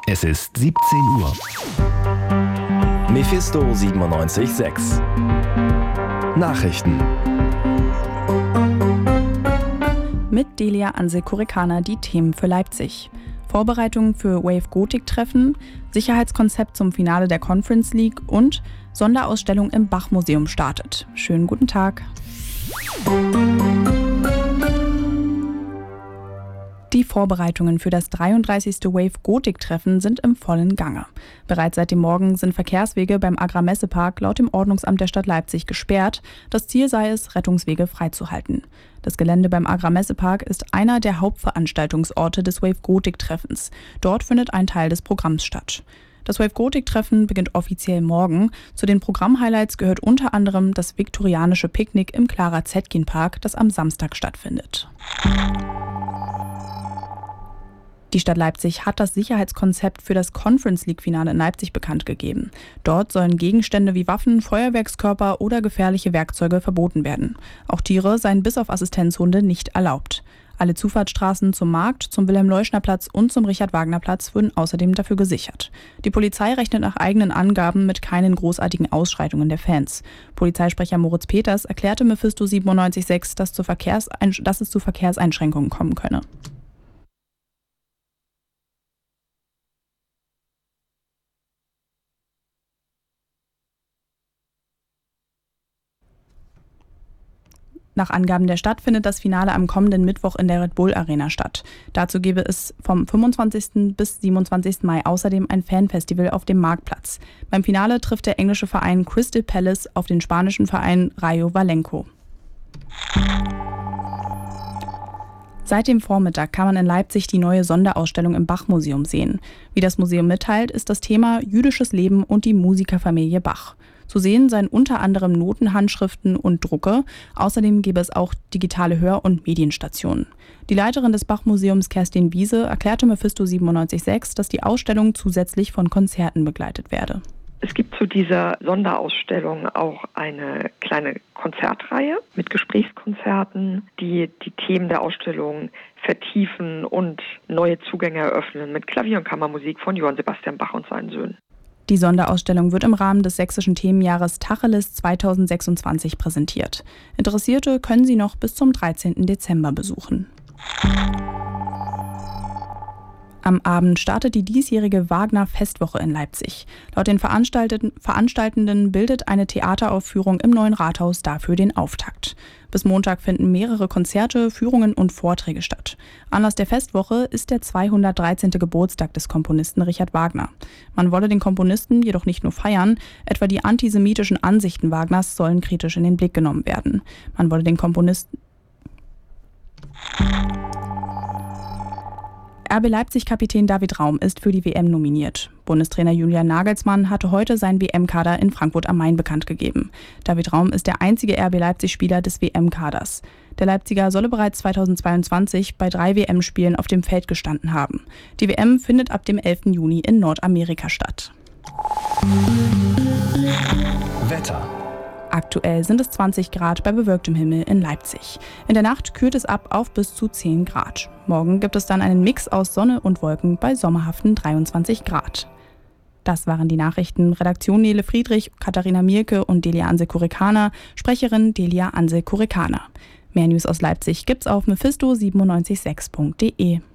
Es ist 17 Uhr. Mephisto 97.6 Nachrichten. Mit Delia Anse-Kurikana die Themen für Leipzig. Vorbereitungen für Wave Gothic-Treffen, Sicherheitskonzept zum Finale der Conference League und Sonderausstellung im Bach-Museum startet. Schönen guten Tag. Die Vorbereitungen für das 33. Wave Gothic-Treffen sind im vollen Gange. Bereits seit dem Morgen sind Verkehrswege beim Agramessepark laut dem Ordnungsamt der Stadt Leipzig gesperrt. Das Ziel sei es, Rettungswege freizuhalten. Das Gelände beim Agramessepark ist einer der Hauptveranstaltungsorte des Wave Gothic-Treffens. Dort findet ein Teil des Programms statt. Das Wave Gothic-Treffen beginnt offiziell morgen. Zu den Programmhighlights gehört unter anderem das viktorianische Picknick im Clara-Zetkin-Park, das am Samstag stattfindet. Die Stadt Leipzig hat das Sicherheitskonzept für das Conference League-Finale in Leipzig bekannt gegeben. Dort sollen Gegenstände wie Waffen, Feuerwerkskörper oder gefährliche Werkzeuge verboten werden. Auch Tiere seien bis auf Assistenzhunde nicht erlaubt. Alle Zufahrtsstraßen zum Markt, zum Wilhelm-Leuschner-Platz und zum Richard-Wagner-Platz wurden außerdem dafür gesichert. Die Polizei rechnet nach eigenen Angaben mit keinen großartigen Ausschreitungen der Fans. Polizeisprecher Moritz Peters erklärte Mephisto 97.6, dass es zu Verkehrseinschränkungen kommen könne. Nach Angaben der Stadt findet das Finale am kommenden Mittwoch in der Red Bull Arena statt. Dazu gebe es vom 25. bis 27. Mai außerdem ein Fanfestival auf dem Marktplatz. Beim Finale trifft der englische Verein Crystal Palace auf den spanischen Verein Rayo Vallecano. Seit dem Vormittag kann man in Leipzig die neue Sonderausstellung im Bach-Museum sehen. Wie das Museum mitteilt, ist das Thema jüdisches Leben und die Musikerfamilie Bach. Zu sehen seien unter anderem Notenhandschriften und Drucke. Außerdem gäbe es auch digitale Hör- und Medienstationen. Die Leiterin des Bach-Museums Kerstin Wiese erklärte Mephisto 97.6, dass die Ausstellung zusätzlich von Konzerten begleitet werde. Es gibt zu dieser Sonderausstellung auch eine kleine Konzertreihe mit Gesprächskonzerten, die die Themen der Ausstellung vertiefen und neue Zugänge eröffnen mit Klavier- und Kammermusik von Johann Sebastian Bach und seinen Söhnen. Die Sonderausstellung wird im Rahmen des sächsischen Themenjahres Tacheles 2026 präsentiert. Interessierte können sie noch bis zum 13. Dezember besuchen. Am Abend startet die diesjährige Wagner-Festwoche in Leipzig. Laut den Veranstaltenden bildet eine Theateraufführung im Neuen Rathaus dafür den Auftakt. Bis Montag finden mehrere Konzerte, Führungen und Vorträge statt. Anlass der Festwoche ist der 213. Geburtstag des Komponisten Richard Wagner. Man wolle den Komponisten jedoch nicht nur feiern, etwa die antisemitischen Ansichten Wagners sollen kritisch in den Blick genommen werden. Man wolle den Komponisten RB Leipzig-Kapitän David Raum ist für die WM nominiert. Bundestrainer Julian Nagelsmann hatte heute seinen WM-Kader in Frankfurt am Main bekannt gegeben. David Raum ist der einzige RB Leipzig-Spieler des WM-Kaders. Der Leipziger solle bereits 2022 bei 3 WM-Spielen auf dem Feld gestanden haben. Die WM findet ab dem 11. Juni in Nordamerika statt. Wetter. Aktuell sind es 20 Grad bei bewölktem Himmel in Leipzig. In der Nacht kühlt es ab auf bis zu 10 Grad. Morgen gibt es dann einen Mix aus Sonne und Wolken bei sommerhaften 23 Grad. Das waren die Nachrichten. Redaktion Nele Friedrich, Katharina Mielke und Delia Anse-Kurikana. Sprecherin Delia Anse-Kurikana. Mehr News aus Leipzig gibt's auf mephisto976.de.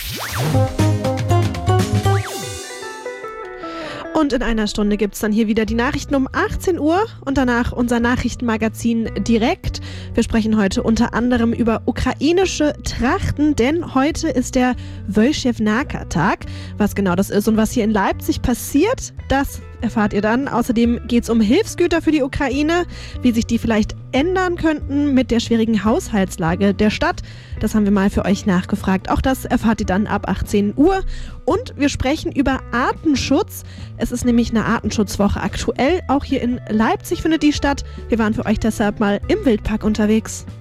Und in einer Stunde gibt es dann hier wieder die Nachrichten um 18 Uhr und danach unser Nachrichtenmagazin direkt. Wir sprechen heute unter anderem über ukrainische Trachten, denn heute ist der Wolschewnaker-Tag. Was genau das ist und was hier in Leipzig passiert, das erfahrt ihr dann. Außerdem geht es um Hilfsgüter für die Ukraine, wie sich die vielleicht ändern könnten mit der schwierigen Haushaltslage der Stadt. Das haben wir mal für euch nachgefragt. Auch das erfahrt ihr dann ab 18 Uhr. Und wir sprechen über Artenschutz. Es ist nämlich eine Artenschutzwoche aktuell. Auch hier in Leipzig findet die statt. Wir waren für euch deshalb mal im Wildpark unterwegs.